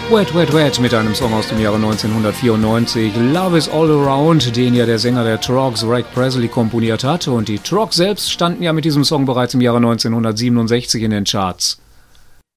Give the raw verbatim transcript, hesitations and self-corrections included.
Wet, Wet, Wet mit einem Song aus dem Jahre neunzehnhundertvierundneunzig, Love is All Around, den ja der Sänger der Troggs, Reg Presley, komponiert hat. Und die Troggs selbst standen ja mit diesem Song bereits im Jahre neunzehnhundertsiebenundsechzig in den Charts.